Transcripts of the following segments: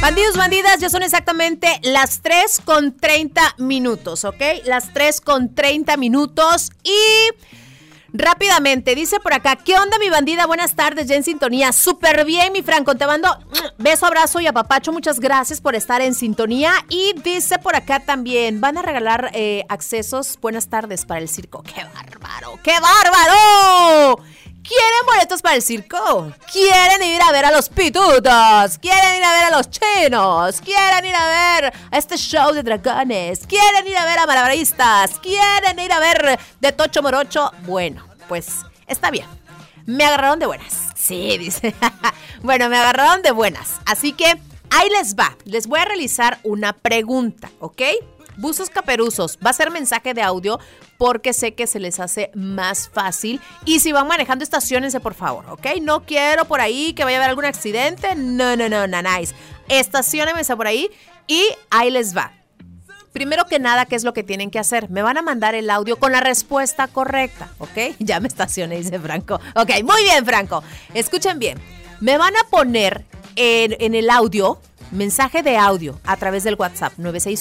Bandidos, bandidas, ya son exactamente las 3:30, ¿ok? Las 3:30 y rápidamente, dice por acá, ¿qué onda mi bandida? Buenas tardes, ya en sintonía. Súper bien, mi Franco, te mando beso, abrazo y apapacho, muchas gracias por estar en sintonía. Y dice por acá también, van a regalar accesos, buenas tardes, para el circo. ¡Qué bárbaro! ¡Qué bárbaro! ¿Quieren boletos para el circo? ¿Quieren ir a ver a los pitutos? ¿Quieren ir a ver a los chinos? ¿Quieren ir a ver a este show de dragones? ¿Quieren ir a ver a malabaristas? ¿Quieren ir a ver de Tocho Morocho? Bueno, pues está bien. Me agarraron de buenas. Sí, dice. Bueno, me agarraron de buenas. Así que ahí les va. Les voy a realizar una pregunta, ¿ok? Buzos caperuzos, va a ser mensaje de audio porque sé que se les hace más fácil. Y si van manejando, estaciónense, por favor, ¿ok? No quiero por ahí que vaya a haber algún accidente. No, nice. Estaciónense por ahí y ahí les va. Primero que nada, ¿qué es lo que tienen que hacer? Me van a mandar el audio con la respuesta correcta, ¿ok? Ya me estacioné, dice Franco. Ok, muy bien, Franco. Escuchen bien. Me van a poner en el audio... mensaje de audio a través del WhatsApp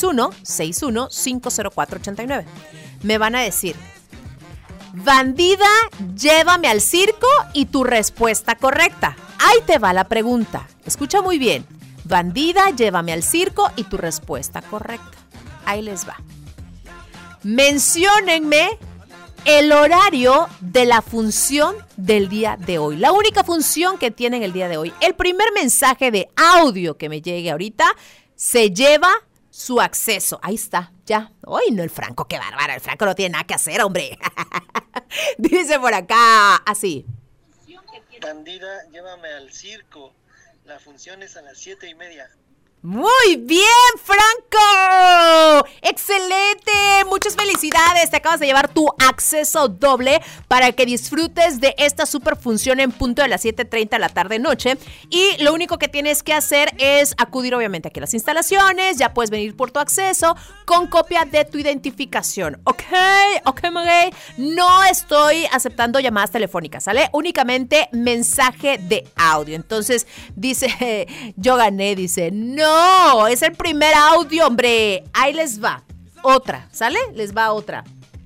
961-61-50489. Me van a decir, bandida, llévame al circo y tu respuesta correcta. Ahí te va la pregunta. Escucha muy bien. Bandida, llévame al circo y tu respuesta correcta. Ahí les va. Menciónenme el horario de la función del día de hoy. La única función que tienen el día de hoy. El primer mensaje de audio que me llegue ahorita se lleva su acceso. Ahí está, ya. Ay, no, el Franco, qué bárbaro. El Franco no tiene nada que hacer, hombre. Dice por acá, así. Bandida, llévame al circo. La función es a las 7:30. ¡Muy bien, Franco! ¡Excelente! Muchas felicidades. Te acabas de llevar tu acceso doble para que disfrutes de esta super función en punto de las 7:30 de la tarde-noche. Y lo único que tienes que hacer es acudir, obviamente, aquí a las instalaciones. Ya puedes venir por tu acceso con copia de tu identificación. ¿Ok? No estoy aceptando llamadas telefónicas, ¿sale? Únicamente mensaje de audio. Entonces, dice, yo gané, dice, no, es el primer audio, hombre. Ahí les va. Otra, ¿sale? Les va otra.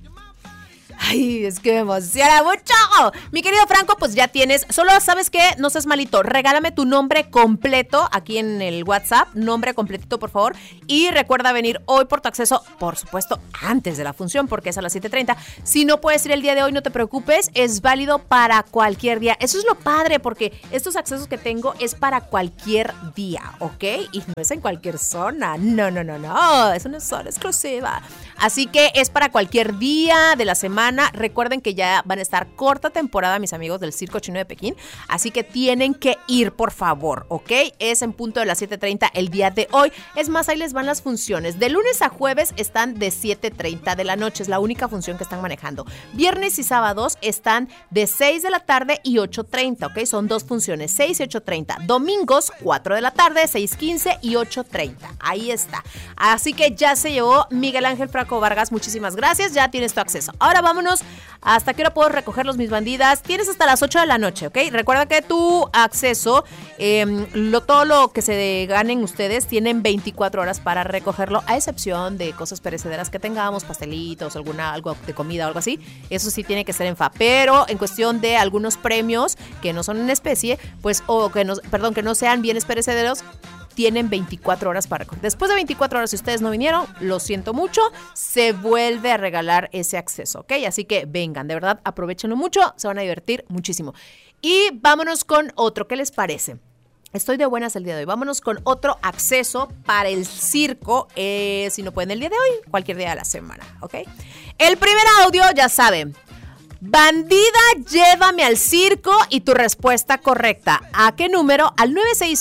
Ay, es que me emociona mucho. Mi querido Franco, pues ya tienes. Solo, ¿sabes qué? No seas malito. Regálame tu nombre completo aquí en el WhatsApp. Nombre completito, por favor. Y recuerda venir hoy por tu acceso, por supuesto, antes de la función, porque es a las 7:30. Si no puedes ir el día de hoy, no te preocupes. Es válido para cualquier día. Eso es lo padre, porque estos accesos que tengo es para cualquier día, ¿ok? Y no es en cualquier zona. No. Es una zona exclusiva. Así que es para cualquier día de la semana. Recuerden que ya van a estar corta temporada mis amigos del Circo Chino de Pekín, así que tienen que ir, por favor, ¿ok? Es en punto de las 7:30 el día de hoy. Es más, ahí les van las funciones. De lunes a jueves están de 7:30 de la noche, es la única función que están manejando. Viernes y sábados están de 6 de la tarde y 8:30, ¿ok? Son dos funciones, 6 y 8:30. Domingos, 4 de la tarde, 6:15 y 8:30. Ahí está. Así que ya se llevó Miguel Ángel Franco Vargas, muchísimas gracias, ya tienes tu acceso. Ahora vámonos. ¿Hasta qué hora puedo recogerlos, mis bandidas? Tienes hasta las 8 de la noche, ¿ok? Recuerda que tu acceso, todo lo que se ganen ustedes, tienen 24 horas para recogerlo, a excepción de cosas perecederas que tengamos, pastelitos, algo de comida o algo así. Eso sí tiene que ser en FA. Pero en cuestión de algunos premios que no son en especie, pues, que no sean bienes perecederos, tienen 24 horas para recoger. Después de 24 horas, si ustedes no vinieron, lo siento mucho, se vuelve a regalar ese acceso, ¿ok? Así que vengan, de verdad, aprovechenlo mucho, se van a divertir muchísimo. Y vámonos con otro, ¿qué les parece? Estoy de buenas el día de hoy. Vámonos con otro acceso para el circo, si no pueden el día de hoy, cualquier día de la semana, ¿ok? El primer audio, ya saben. Bandida, llévame al circo y tu respuesta correcta. ¿A qué número? Al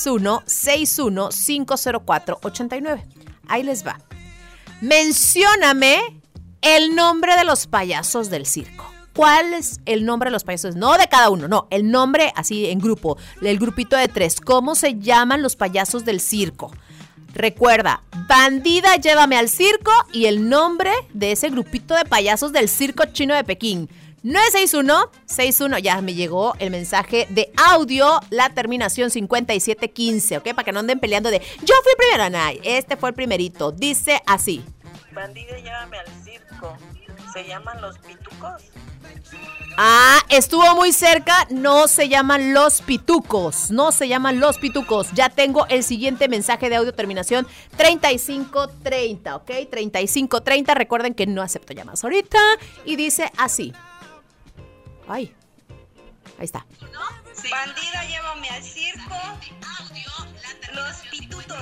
961-61-504-89. Ahí les va. Mencióname el nombre de los payasos del circo. ¿Cuál es el nombre de los payasos? No de cada uno, no. El nombre así en grupo. El grupito de 3. ¿Cómo se llaman los payasos del circo? Recuerda, bandida, llévame al circo y el nombre de ese grupito de payasos del Circo Chino de Pekín. 961, ya me llegó el mensaje de audio, la terminación 5715, ¿ok? Para que no anden peleando de, yo fui primero, no, este fue el primerito. Dice así. Bandida, llévame al circo. ¿Se llaman los pitucos? Ah, estuvo muy cerca, no se llaman los pitucos, Ya tengo el siguiente mensaje de audio, terminación 3530, ¿ok? 3530, recuerden que no acepto llamadas ahorita. Y dice así. Ay, ahí está. Bandida, llévame al circo. Los pitutos.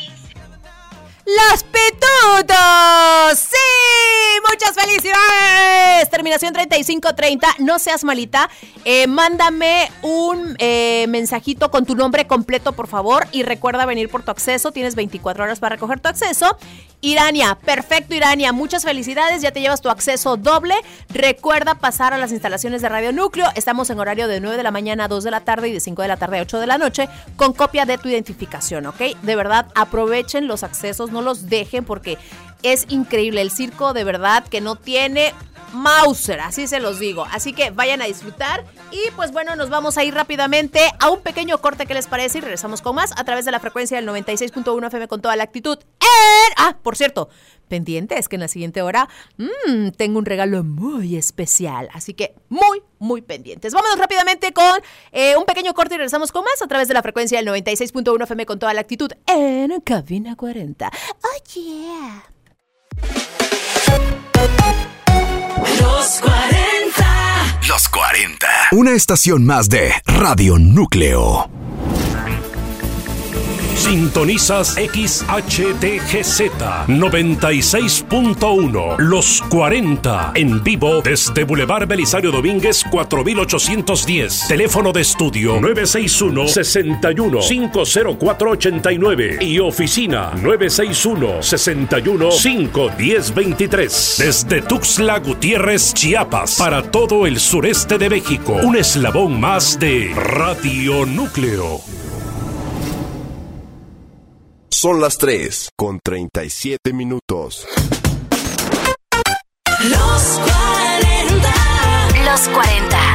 ¡Los pitutos! ¡Sí! ¡Muchas felicidades! Terminación 3530. No seas malita. Mándame un mensajito con tu nombre completo, por favor. Y recuerda venir por tu acceso. Tienes 24 horas para recoger tu acceso. Irania, perfecto, Irania. Muchas felicidades. Ya te llevas tu acceso doble. Recuerda pasar a las instalaciones de Radio Núcleo. Estamos en horario de 9 de la mañana a 2 de la tarde y de 5 de la tarde a 8 de la noche con copia de tu identificación, ¿ok? De verdad, aprovechen los accesos. No los dejen porque es increíble. El circo de verdad que no tiene Mauser, así se los digo. Así que vayan a disfrutar. Y pues bueno, nos vamos a ir rápidamente a un pequeño corte. ¿Qué les parece? Y regresamos con más a través de la frecuencia del 96.1 FM con toda la actitud. Por cierto, pendientes que en la siguiente hora tengo un regalo muy especial. Así que muy pendientes. Vámonos rápidamente con un pequeño corte y regresamos con más a través de la frecuencia del 96.1 FM con toda la actitud en Cabina 40. ¡Oh, yeah! Los 40. Los 40. Una estación más de Radio Núcleo. Sintonizas XHTGZ 96.1 Los 40 en vivo desde Boulevard Belisario Domínguez 4810. Teléfono de estudio 961-61-50489 y oficina 961-61-51023. Desde Tuxtla Gutiérrez, Chiapas, para todo el sureste de México. Un eslabón más de Radio Núcleo. Son las 3:37. Los 40. Los 40.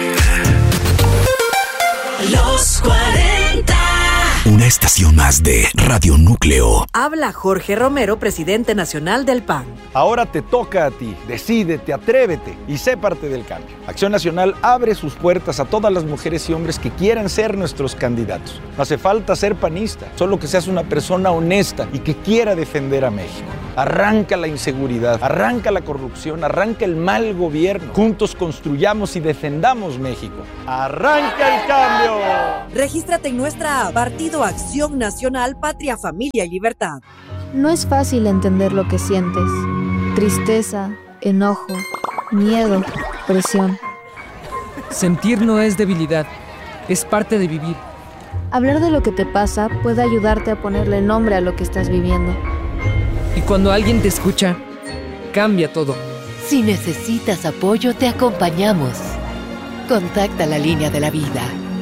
Los 40. Una estación más de Radio Núcleo. Habla Jorge Romero, presidente nacional del PAN. Ahora te toca a ti. Decídete, atrévete y sé parte del cambio. Acción Nacional abre sus puertas a todas las mujeres y hombres que quieran ser nuestros candidatos. No hace falta ser panista, solo que seas una persona honesta y que quiera defender a México. Arranca la inseguridad, arranca la corrupción, arranca el mal gobierno. Juntos construyamos y defendamos México. ¡Arranca el cambio! Regístrate en nuestra app, Partido Acción Nacional, Patria, Familia y Libertad. No es fácil entender lo que sientes. Tristeza, enojo, miedo, presión. Sentir no es debilidad, es parte de vivir. Hablar de lo que te pasa puede ayudarte a ponerle nombre a lo que estás viviendo. Y cuando alguien te escucha, cambia todo. Si necesitas apoyo, te acompañamos. Contacta la línea de la vida.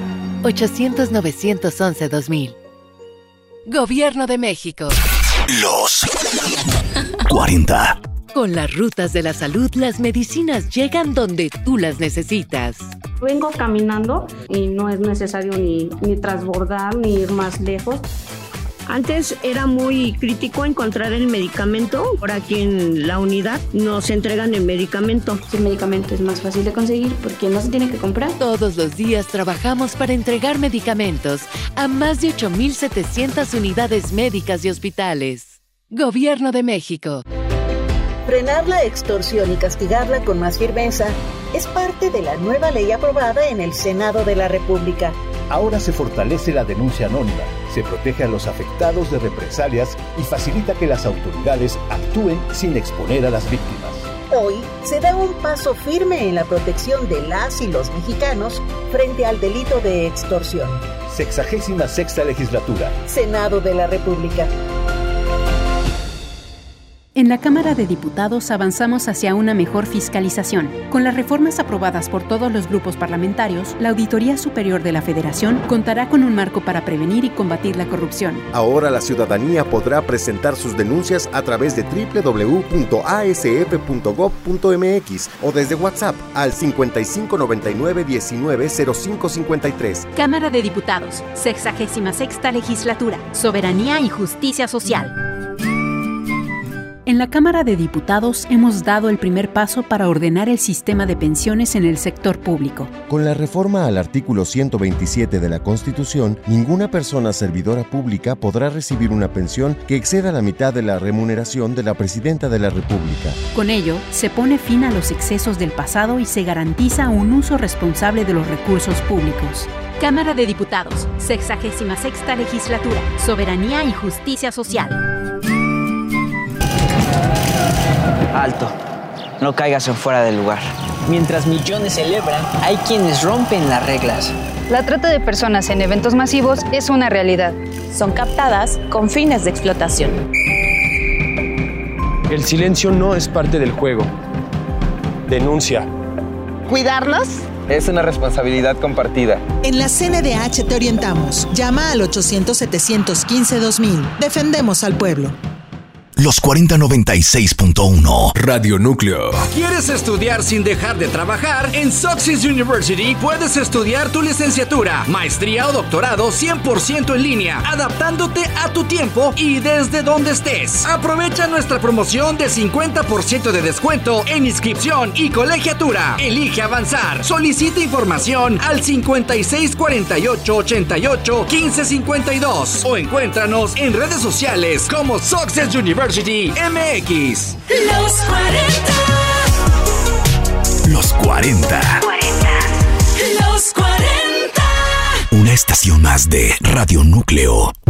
800-911-2000. Gobierno de México. Los 40. Con las rutas de la salud, las medicinas llegan donde tú las necesitas. Vengo caminando y no es necesario ni transbordar ni ir más lejos. Antes era muy crítico encontrar el medicamento. Por aquí en la unidad nos entregan el medicamento. El medicamento es más fácil de conseguir porque no se tiene que comprar. Todos los días trabajamos para entregar medicamentos a más de 8,700 unidades médicas y hospitales. Gobierno de México. Frenar la extorsión y castigarla con más firmeza es parte de la nueva ley aprobada en el Senado de la República. Ahora se fortalece la denuncia anónima, se protege a los afectados de represalias y facilita que las autoridades actúen sin exponer a las víctimas. Hoy se da un paso firme en la protección de las y los mexicanos frente al delito de extorsión. 66ª legislatura. Senado de la República. En la Cámara de Diputados avanzamos hacia una mejor fiscalización. Con las reformas aprobadas por todos los grupos parlamentarios, la Auditoría Superior de la Federación contará con un marco para prevenir y combatir la corrupción. Ahora la ciudadanía podrá presentar sus denuncias a través de www.asf.gov.mx o desde WhatsApp al 5599190553. Cámara de Diputados, 66ª Legislatura, Soberanía y Justicia Social. En la Cámara de Diputados hemos dado el primer paso para ordenar el sistema de pensiones en el sector público. Con la reforma al artículo 127 de la Constitución, ninguna persona servidora pública podrá recibir una pensión que exceda la mitad de la remuneración de la Presidenta de la República. Con ello, se pone fin a los excesos del pasado y se garantiza un uso responsable de los recursos públicos. Cámara de Diputados, 66ª Legislatura, Soberanía y Justicia Social. Alto, no caigas en fuera del lugar. Mientras millones celebran, hay quienes rompen las reglas. La trata de personas en eventos masivos es una realidad. Son captadas con fines de explotación. El silencio no es parte del juego. Denuncia. ¿Cuidarnos? Es una responsabilidad compartida. En la CNDH te orientamos. Llama al 800-715-2000. Defendemos al pueblo. Los 4096.1 Radio Núcleo. ¿Quieres estudiar sin dejar de trabajar? En Success University puedes estudiar tu licenciatura, maestría o doctorado 100% en línea, adaptándote a tu tiempo y desde donde estés. Aprovecha nuestra promoción de 50% de descuento en inscripción y colegiatura. Elige avanzar. Solicita información al 5648881552 o encuéntranos en redes sociales como Success University MX. Los 40. Los 40. Los 40. Una estación más de Radio Núcleo.